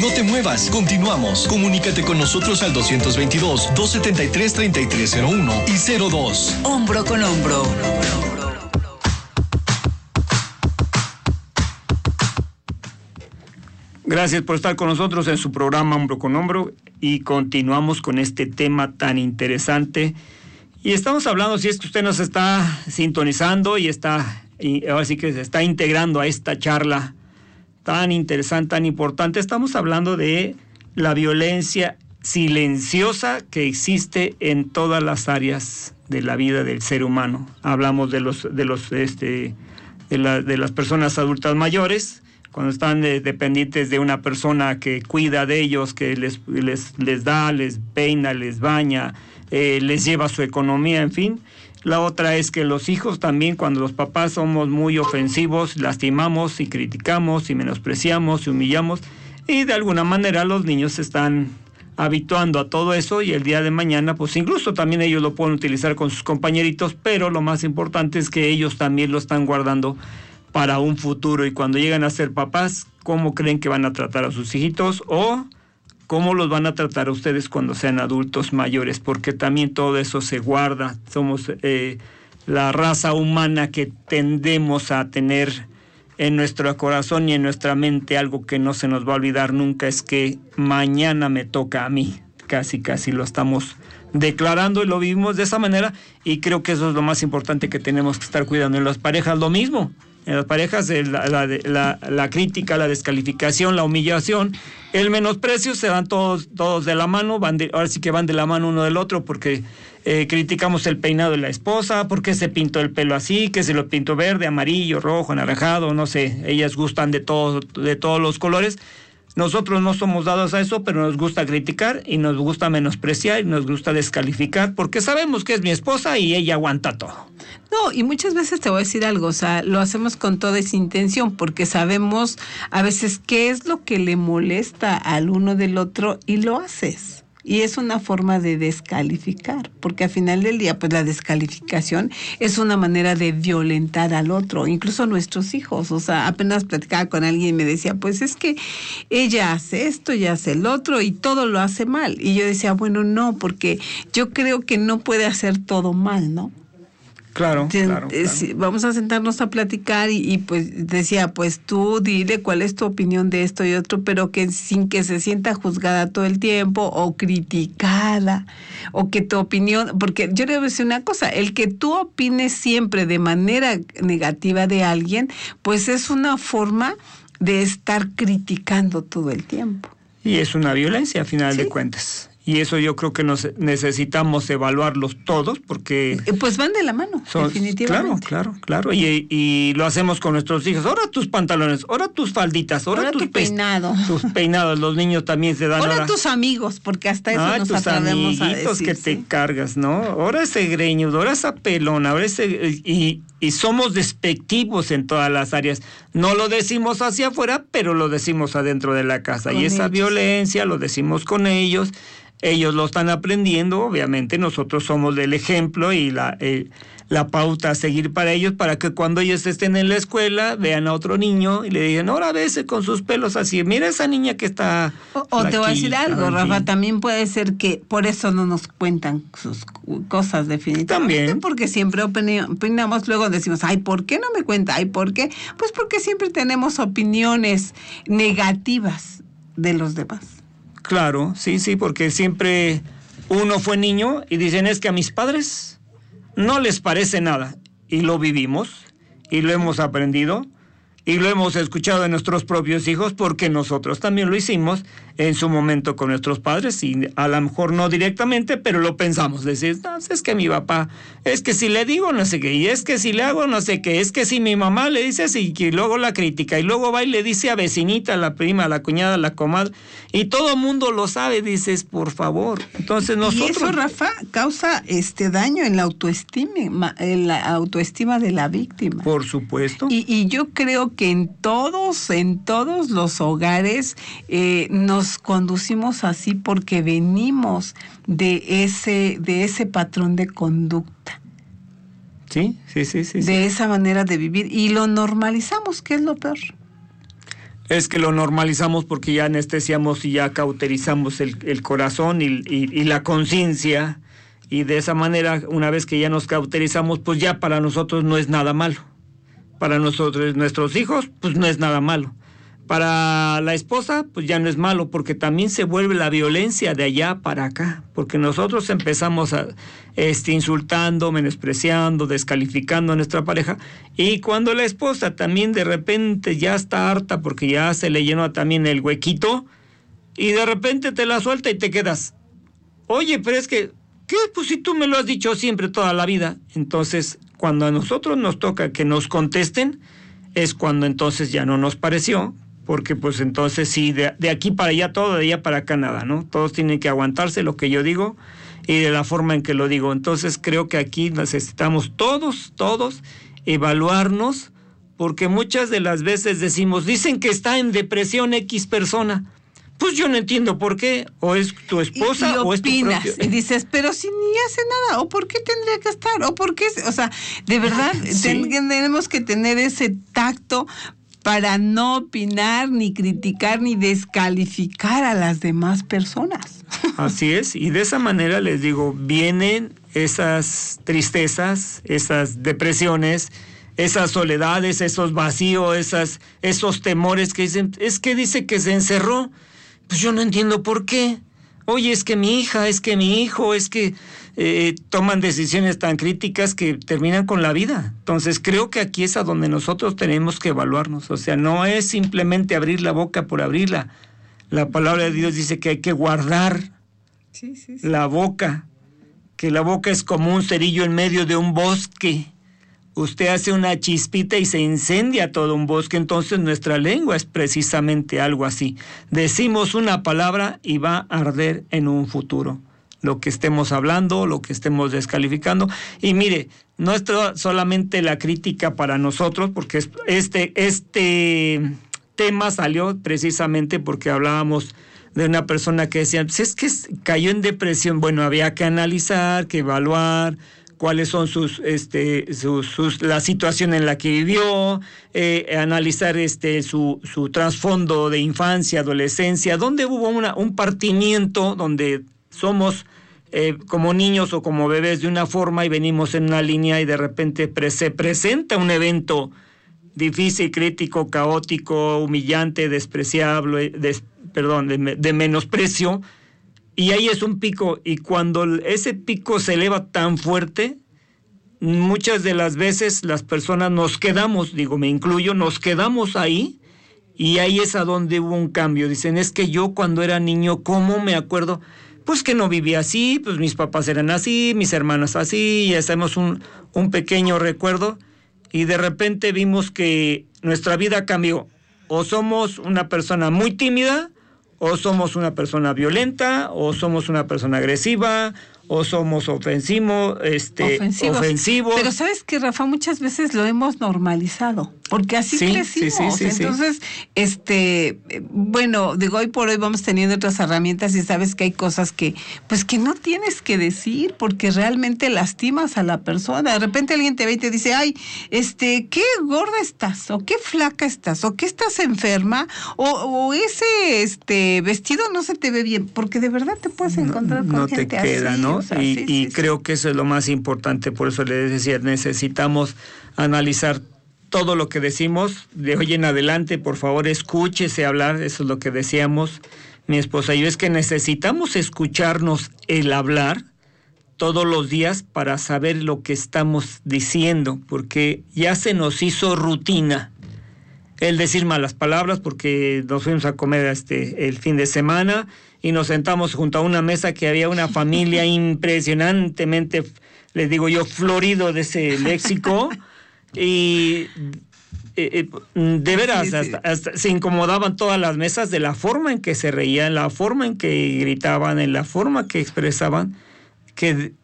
No te muevas, continuamos. Comunícate con nosotros al 222-273-3301 y 02. Hombro con hombro. Gracias por estar con nosotros en su programa Hombro con Hombro y continuamos con este tema tan interesante. Y estamos hablando, si es que usted nos está sintonizando y ahora sí que se está integrando a esta charla tan interesante, tan importante, estamos hablando de la violencia silenciosa que existe en todas las áreas de la vida del ser humano. Hablamos de las personas adultas mayores, cuando están dependientes de una persona que cuida de ellos, que les da, les peina, les baña, les lleva su economía, en fin. La otra es que los hijos también, cuando los papás somos muy ofensivos, lastimamos y criticamos y menospreciamos y humillamos, y de alguna manera los niños se están habituando a todo eso, y el día de mañana pues incluso también ellos lo pueden utilizar con sus compañeritos, pero lo más importante es que ellos también lo están guardando para un futuro, y cuando llegan a ser papás, ¿cómo creen que van a tratar a sus hijitos? O ¿cómo los van a tratar a ustedes cuando sean adultos mayores? Porque también todo eso se guarda. Somos la raza humana que tendemos a tener en nuestro corazón y en nuestra mente algo que no se nos va a olvidar nunca, es que mañana me toca a mí. Casi lo estamos declarando y lo vivimos de esa manera, y creo que eso es lo más importante que tenemos que estar cuidando. En las parejas lo mismo. En las parejas la crítica, la descalificación, la humillación, el menosprecio se van todos de la mano, ahora sí que van de la mano uno del otro, porque criticamos el peinado de la esposa, porque se pintó el pelo así, que se lo pintó verde, amarillo, rojo, anaranjado, no sé, ellas gustan de todos los colores. Nosotros no somos dados a eso, pero nos gusta criticar y nos gusta menospreciar y nos gusta descalificar, porque sabemos que es mi esposa y ella aguanta todo. No, y muchas veces te voy a decir algo, o sea, lo hacemos con toda esa intención, porque sabemos a veces qué es lo que le molesta al uno del otro y lo haces. Y es una forma de descalificar, porque al final del día, pues la descalificación es una manera de violentar al otro, incluso a nuestros hijos. O sea, apenas platicaba con alguien y me decía, pues es que ella hace esto, ella hace el otro y todo lo hace mal. Y yo decía, bueno, no, porque yo creo que no puede hacer todo mal, ¿no? Claro. Vamos a sentarnos a platicar y pues decía, pues tú dile cuál es tu opinión de esto y otro, pero que sin que se sienta juzgada todo el tiempo o criticada, o que tu opinión, porque yo le voy a decir una cosa, el que tú opines siempre de manera negativa de alguien, pues es una forma de estar criticando todo el tiempo. Y es una violencia a final de cuentas. Y eso yo creo que necesitamos evaluarlos todos, porque pues van de la mano, definitivamente. Claro. Y lo hacemos con nuestros hijos. Ahora tus pantalones, ahora tus falditas, ahora tu peinado. Tus peinados, los niños también se dan. Ahora tus amigos, porque hasta eso nos atrevemos a decir. Que te cargas, ¿no? Ahora ese greñudo, ahora esa pelona, ahora y somos despectivos en todas las áreas. No lo decimos hacia afuera, pero lo decimos adentro de la casa. Y esa violencia lo decimos con ellos. Ellos lo están aprendiendo, obviamente nosotros somos del ejemplo y la pauta a seguir para ellos, para que cuando ellos estén en la escuela vean a otro niño y le digan, ahora ves con sus pelos así, mira esa niña que está o te voy a decir algo, Rafa, también puede ser que por eso no nos cuentan sus cosas definitivamente, también. Porque siempre opinamos, luego decimos, ay, ¿por qué no me cuenta? Ay, ¿por qué? Pues porque siempre tenemos opiniones negativas de los demás. Claro, sí, porque siempre uno fue niño y dicen, es que a mis padres no les parece nada. Y lo vivimos, y lo hemos aprendido, y lo hemos escuchado de nuestros propios hijos, porque nosotros también lo hicimos en su momento con nuestros padres, y a lo mejor no directamente, pero lo pensamos, decir, no, es que mi papá, es que si le digo no sé qué, y es que si le hago no sé qué, es que si mi mamá le dice así, y luego la critica, y luego va y le dice a vecinita, a la prima, a la cuñada, a la comadre, y todo mundo lo sabe, dices, por favor. Entonces nosotros... Y eso, Rafa, causa daño en la autoestima de la víctima. Por supuesto. Y yo creo que en todos los hogares nos conducimos así porque venimos de ese patrón de conducta. Sí. De esa manera de vivir y lo normalizamos, que es lo peor. es que lo normalizamos porque ya anestesiamos y ya cauterizamos el corazón y la conciencia, y de esa manera, una vez que ya nos cauterizamos, pues ya para nosotros no es nada malo. Para nosotros, nuestros hijos, pues no es nada malo. Para la esposa, pues ya no es malo, porque también se vuelve la violencia de allá para acá, porque nosotros empezamos insultando, menospreciando, descalificando a nuestra pareja, y cuando la esposa también de repente ya está harta porque ya se le llenó también el huequito, y de repente te la suelta y te quedas, oye, pero es que, ¿qué? Pues si tú me lo has dicho siempre toda la vida. Entonces, cuando a nosotros nos toca que nos contesten, es cuando entonces ya no nos pareció, porque pues entonces sí, de aquí para allá todo, de allá para acá nada, ¿no? Todos tienen que aguantarse lo que yo digo y de la forma en que lo digo. Entonces creo que aquí necesitamos todos evaluarnos, porque muchas de las veces dicen que está en depresión X persona. Pues yo no entiendo por qué, o es tu esposa o es tu propio. Y dices, pero si ni hace nada, o por qué tendría que estar, o por qué, o sea, de verdad sí. Tenemos que tener ese tacto para no opinar, ni criticar, ni descalificar a las demás personas. Así es, y de esa manera les digo, vienen esas tristezas, esas depresiones, esas soledades, esos vacíos, esos temores que dicen, es que dice que se encerró. Pues yo no entiendo por qué. Oye, es que mi hija, es que mi hijo, es que toman decisiones tan críticas que terminan con la vida. Entonces creo que aquí es a donde nosotros tenemos que evaluarnos. O sea, no es simplemente abrir la boca por abrirla. La palabra de Dios dice que hay que guardar la boca, que la boca es como un cerillo en medio de un bosque. Usted hace una chispita y se incendia todo un bosque. Entonces nuestra lengua es precisamente algo así. Decimos una palabra y va a arder en un futuro. Lo que estemos hablando, lo que estemos descalificando. Y mire, no es solamente la crítica para nosotros, porque este tema salió precisamente porque hablábamos de una persona que decía, pues es que cayó en depresión. Bueno, había que analizar, que evaluar cuáles son la situación en la que vivió, analizar su trasfondo de infancia, adolescencia, donde hubo un partimiento, donde somos como niños o como bebés de una forma y venimos en una línea y de repente se presenta un evento difícil, crítico, caótico, humillante, despreciable, de menosprecio. Y ahí es un pico, y cuando ese pico se eleva tan fuerte, muchas de las veces las personas nos quedamos, me incluyo, nos quedamos ahí, y ahí es a donde hubo un cambio. Dicen, es que yo cuando era niño, ¿cómo me acuerdo? Pues que no vivía así, pues mis papás eran así, mis hermanas así, y hacemos un pequeño recuerdo, y de repente vimos que nuestra vida cambió. O somos una persona muy tímida, o somos una persona violenta, o somos una persona agresiva, o somos ofensivos. Pero ¿sabes qué, Rafa? Muchas veces lo hemos normalizado, porque así crecimos. Entonces, hoy por hoy vamos teniendo otras herramientas y sabes que hay cosas que no tienes que decir, porque realmente lastimas a la persona. De repente alguien te ve y te dice, ay, qué gorda estás, o qué flaca estás, o qué estás enferma, o ese vestido no se te ve bien, porque de verdad te puedes encontrar con gente así. No te queda, ¿no? O sea, creo que eso es lo más importante. Por eso les decía, necesitamos analizar todo lo que decimos. De hoy en adelante, por favor, escúchese hablar. Eso es lo que decíamos mi esposa y yo, es que necesitamos escucharnos el hablar todos los días para saber lo que estamos diciendo, porque ya se nos hizo rutina el decir malas palabras, porque nos fuimos a comer el fin de semana y nos sentamos junto a una mesa que había una familia impresionantemente, les digo yo, florido de ese léxico, y de veras, hasta se incomodaban todas las mesas de la forma en que se reían, la forma en que gritaban, en la forma que expresaban, que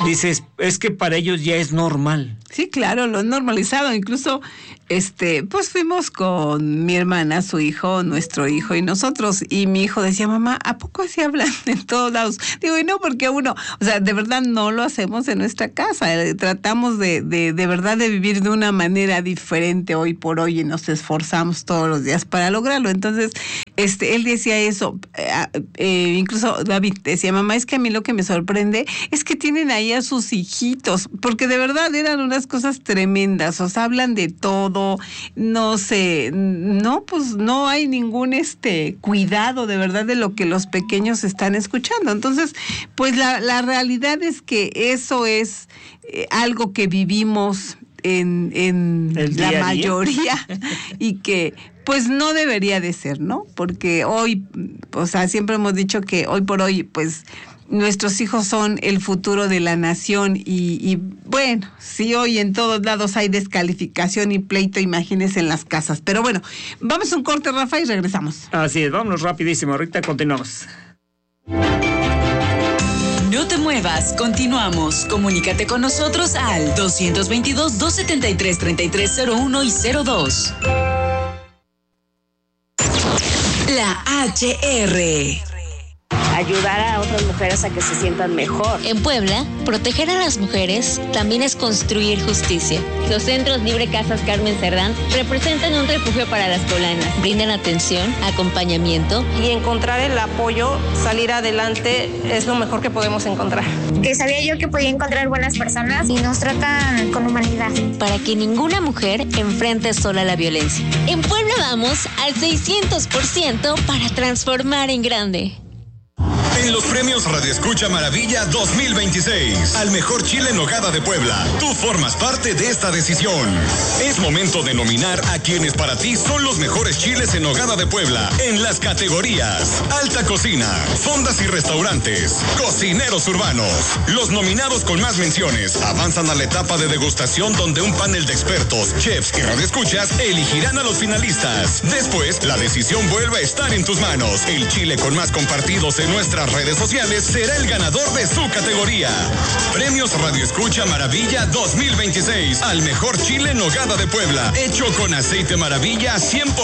Dices, es que para ellos ya es normal. Sí, claro, lo han normalizado. Incluso, pues fuimos con mi hermana, su hijo, nuestro hijo y nosotros. Y mi hijo decía, mamá, ¿a poco así hablan en todos lados? Digo, y no, porque uno, o sea, de verdad no lo hacemos en nuestra casa. Tratamos de verdad de vivir de una manera diferente hoy por hoy y nos esforzamos todos los días para lograrlo. Entonces, él decía eso. Incluso David decía, mamá, es que a mí lo que me sorprende es que tienen ahí a sus hijitos, porque de verdad eran unas cosas tremendas, o sea, hablan de todo, no sé, no, pues no hay ningún cuidado de verdad de lo que los pequeños están escuchando. Entonces, pues la realidad es que eso es algo que vivimos en la mayoría y que pues no debería de ser, ¿no? Porque hoy, o sea, siempre hemos dicho que hoy por hoy, pues nuestros hijos son el futuro de la nación y bueno, sí, hoy en todos lados hay descalificación y pleito, imagínense en las casas. Pero bueno, vamos a un corte, Rafa, y regresamos. Así es, vámonos rapidísimo, ahorita continuamos. No te muevas, continuamos. Comunícate con nosotros al 222-273-3301 y 02. La HR. Ayudar a otras mujeres a que se sientan mejor. En Puebla, proteger a las mujeres también es construir justicia. Los centros Libre Casas Carmen Cerdán representan un refugio para las poblanas. Brindan atención, acompañamiento. Y encontrar el apoyo, salir adelante, es lo mejor que podemos encontrar. Que sabía yo que podía encontrar buenas personas y nos tratan con humanidad. Para que ninguna mujer enfrente sola la violencia. En Puebla vamos al 600% para transformar en grande. En los premios Radio Escucha Maravilla 2026, al mejor chile en nogada de Puebla, tú formas parte de esta decisión. Es momento de nominar a quienes para ti son los mejores chiles en nogada de Puebla en las categorías Alta Cocina, Fondas y Restaurantes, Cocineros Urbanos. Los nominados con más menciones avanzan a la etapa de degustación donde un panel de expertos, chefs y radioescuchas elegirán a los finalistas. Después, la decisión vuelve a estar en tus manos. El chile con más compartidos en nuestras redes sociales será el ganador de su categoría. Premios Radio Escucha Maravilla 2026 al mejor chile en nogada de Puebla, hecho con aceite Maravilla 100%.